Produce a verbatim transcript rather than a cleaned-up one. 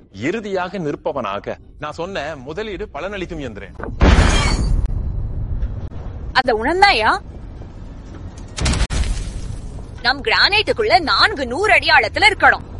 இறுதியாக நிற்பவனாக. நான் சொன்ன முதலீடு பலனளிக்கும் எந்திரன். அத உணர்ந்தாயா? நம் கிரானைட்டுக்குள்ள நான்கு நூறு அடி ஆழத்துல இருக்கணும்.